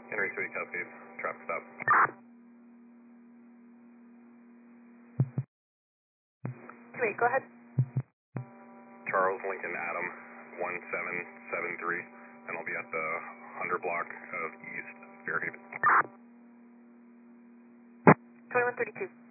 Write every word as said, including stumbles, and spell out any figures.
Henry City Cascades, traffic stop. two eight, go ahead. Charles Lincoln Adam, one seven seven three, and I'll be at the Hunter block of East Fairhaven. twenty-one thirty-two.